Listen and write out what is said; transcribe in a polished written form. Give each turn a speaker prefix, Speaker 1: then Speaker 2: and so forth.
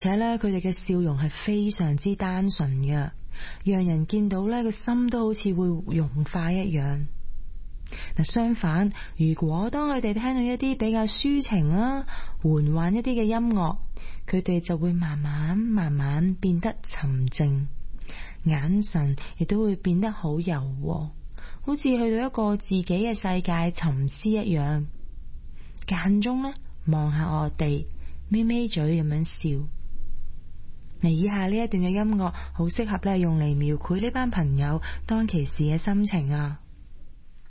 Speaker 1: 且咧佢哋嘅笑容係非常之單純嘅，讓人見到咧個心都好似會融化一樣。嗱，相反，如果當佢哋聽到一啲比較抒情啦、緩緩一啲嘅音樂，佢哋就會慢慢變得沉靜，眼神亦都會變得好柔和，好似去到一個自己嘅世界沉思一樣。間中咧望下我哋，咪咪嘴咁樣笑。嗱，以下呢一段嘅音樂好適合咧用嚟描繪呢班朋友當其時嘅心情啊！